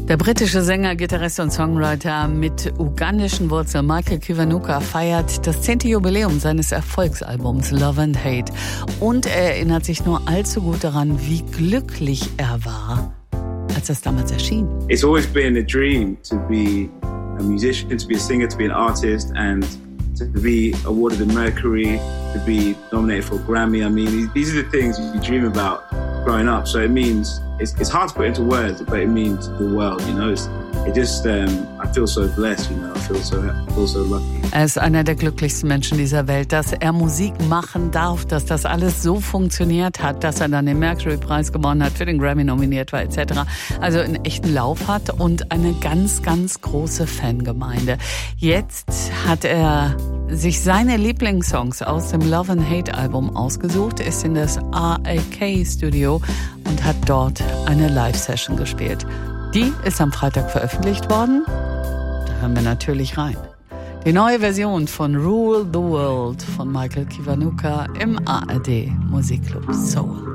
Der britische Sänger, Gitarrist und Songwriter mit ugandischen Wurzeln Michael Kiwanuka feiert das 10. Jubiläum seines Erfolgsalbums Love and Hate. Und er erinnert sich nur allzu gut daran, wie glücklich er war, als das damals erschien. It's always been a dream to be a musician, to be a singer, to be an artist and to be awarded a Mercury, to be nominated for a Grammy. I mean, these are the things you dream about growing up. So it means, it's hard to put into words, but it means the world, you know. I feel so blessed, you know. I feel so lucky. Er ist einer der glücklichsten Menschen dieser Welt, dass er Musik machen darf, dass das alles so funktioniert hat, dass er dann den Mercury-Preis gewonnen hat, für den Grammy nominiert war etc. Also einen echten Lauf hat und eine ganz, ganz große Fangemeinde. Jetzt hat er sich seine Lieblingssongs aus dem Love and Hate Album ausgesucht, ist in das RAK Studio und hat dort eine Live-Session gespielt. Die ist am Freitag veröffentlicht worden. Da hören wir natürlich rein. Die neue Version von Rule the World von Michael Kiwanuka im ARD Musikclub Soul.